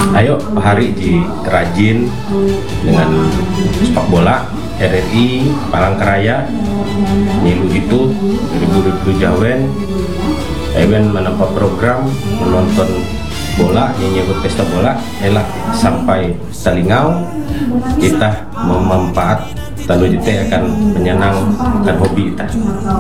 Ayo hari di rajin dengan sepak bola RRI Palangkaraya Nilu itu 2020 Jawen Ewen menambah program menonton bola yang nyebut pesta bola elak sampai Talingau kita memanfaat tanu jete akan menyenangkan hobi kita.